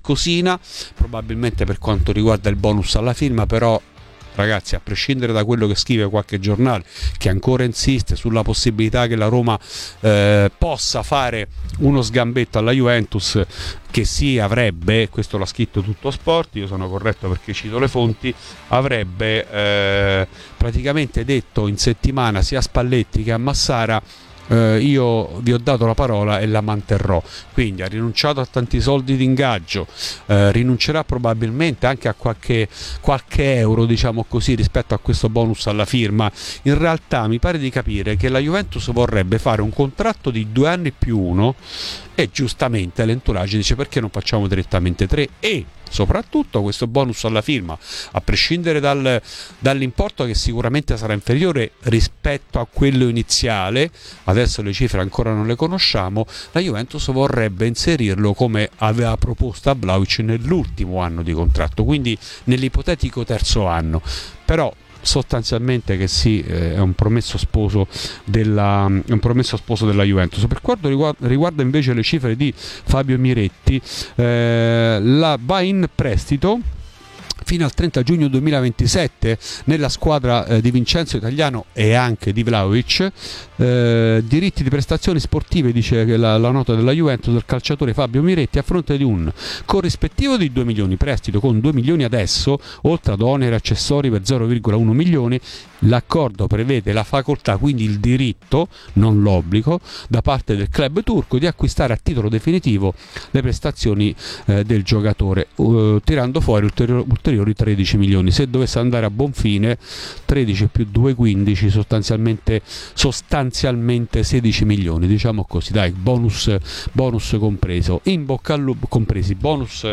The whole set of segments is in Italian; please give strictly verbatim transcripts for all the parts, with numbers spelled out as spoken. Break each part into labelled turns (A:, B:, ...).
A: qualcosina, probabilmente per quanto riguarda il bonus alla firma, però ragazzi, a prescindere da quello che scrive qualche giornale che ancora insiste sulla possibilità che la Roma eh, possa fare uno sgambetto alla Juventus, che si avrebbe, questo l'ha scritto Tutto Sport, io sono corretto perché cito le fonti, avrebbe eh, praticamente detto in settimana sia a Spalletti che a Massara: Uh, io vi ho dato la parola e la manterrò. Quindi ha rinunciato a tanti soldi di ingaggio, uh, rinuncerà probabilmente anche a qualche, qualche euro, diciamo così, rispetto a questo bonus alla firma. In realtà mi pare di capire che la Juventus vorrebbe fare un contratto di due anni più uno, e giustamente l'entourage dice: perché non facciamo direttamente tre? E soprattutto questo bonus alla firma, a prescindere dal, dall'importo che sicuramente sarà inferiore rispetto a quello iniziale, adesso le cifre ancora non le conosciamo, la Juventus vorrebbe inserirlo come aveva proposto a Vlahovic nell'ultimo anno di contratto, quindi nell'ipotetico terzo anno. Però sostanzialmente che sì, eh, è un promesso sposo della è un promesso sposo della Juventus. Per quanto riguarda, riguarda invece le cifre di Fabio Miretti, eh, la va in prestito fino al trenta giugno duemilaventisette nella squadra eh, di Vincenzo Italiano e anche di Vlahovic. Eh, diritti di prestazioni sportive, dice che la, la nota della Juventus, del calciatore Fabio Miretti, a fronte di un corrispettivo di due milioni, prestito con due milioni adesso, oltre ad oneri e accessori per zero virgola uno milioni. L'accordo prevede la facoltà, quindi il diritto, non l'obbligo, da parte del club turco di acquistare a titolo definitivo le prestazioni eh, del giocatore, uh, tirando fuori ulteriori, ulteriori tredici milioni. Se dovesse andare a buon fine, tredici più due, quindici, sostanzialmente sostanzialmente sedici milioni, diciamo così, dai, bonus, bonus compreso. In bocca al lupo, compresi bonus.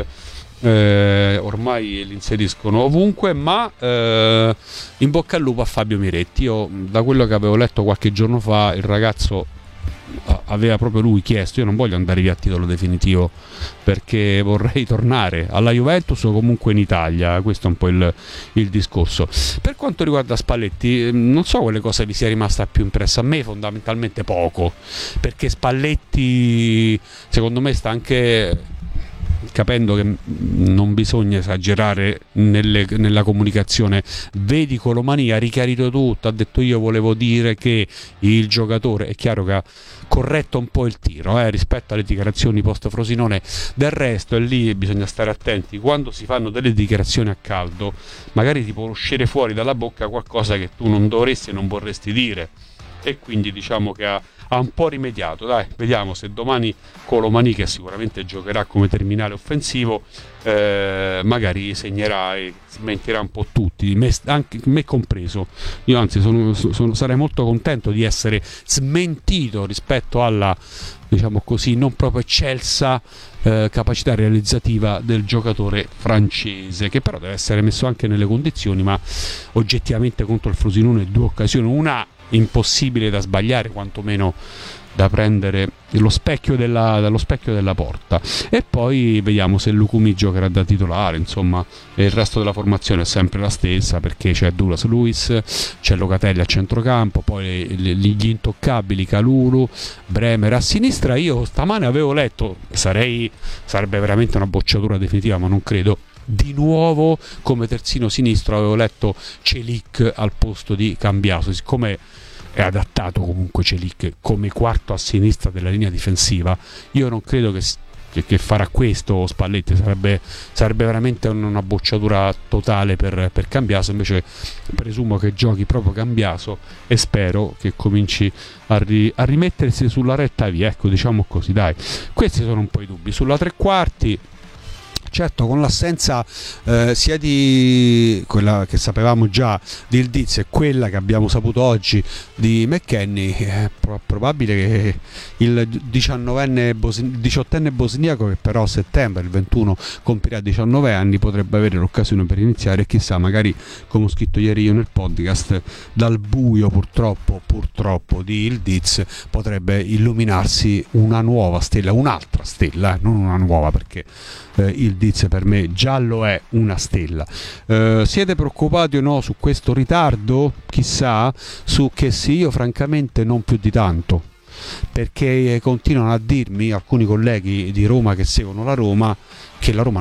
A: Eh, ormai li inseriscono ovunque, ma eh, in bocca al lupo a Fabio Miretti. Io, da quello che avevo letto qualche giorno fa, il ragazzo aveva proprio lui chiesto: io non voglio andare via a titolo definitivo perché vorrei tornare alla Juventus o comunque in Italia. Questo è un po' il, il discorso. Per quanto riguarda Spalletti, non so quale cosa vi sia rimasta più impressa. A me fondamentalmente poco, perché Spalletti secondo me sta anche capendo che non bisogna esagerare nelle, nella comunicazione. Vedi Colomani ha richiarito tutto, ha detto: io volevo dire che il giocatore, è chiaro che ha corretto un po' il tiro eh, rispetto alle dichiarazioni post Frosinone. Del resto, e lì bisogna stare attenti, quando si fanno delle dichiarazioni a caldo magari ti può uscire fuori dalla bocca qualcosa che tu non dovresti e non vorresti dire, e quindi diciamo che ha, ha un po' rimediato. Dai, vediamo se domani Colomani, che sicuramente giocherà come terminale offensivo, eh, magari segnerà e smentirà un po' tutti, me, anche me compreso. Io anzi sono, sono, sarei molto contento di essere smentito rispetto alla, diciamo così, non proprio eccelsa eh, capacità realizzativa del giocatore francese, che però deve essere messo anche nelle condizioni. Ma oggettivamente contro il Frosinone due occasioni, una impossibile da sbagliare, quantomeno da prendere lo specchio della, dallo specchio della porta. E poi vediamo se Lucumi giocherà da titolare, insomma, e il resto della formazione è sempre la stessa, perché c'è Douglas Luiz, c'è Locatelli a centrocampo, poi gli intoccabili Kalulu, Bremer a sinistra. Io stamane avevo letto, sarei sarebbe veramente una bocciatura definitiva, ma non credo, di nuovo come terzino sinistro avevo letto Celik al posto di Cambiaso, siccome è adattato comunque Celik come quarto a sinistra della linea difensiva. Io non credo che, che, che farà questo Spalletti, sarebbe, sarebbe veramente una bocciatura totale per, per Cambiaso. Invece presumo che giochi proprio Cambiaso e spero che cominci a, ri, a rimettersi sulla retta via, ecco, diciamo così, dai. Questi sono un po' i dubbi sulla tre quarti. Certo, con l'assenza eh, sia di quella che sapevamo già di Ildiz e quella che abbiamo saputo oggi di McKennie, è pro- probabile che il diciannovenne bosni- diciottenne bosniaco, che però a settembre, il ventuno, compirà diciannove anni, potrebbe avere l'occasione per iniziare e chissà, magari, come ho scritto ieri io nel podcast, dal buio purtroppo, purtroppo di Ildiz potrebbe illuminarsi una nuova stella, un'altra stella, eh, non una nuova, perché eh, il per me già lo è una stella. Eh, siete preoccupati o no su questo ritardo? Chissà, su che sì, io francamente non più di tanto, perché continuano a dirmi alcuni colleghi di Roma che seguono la Roma che la Roma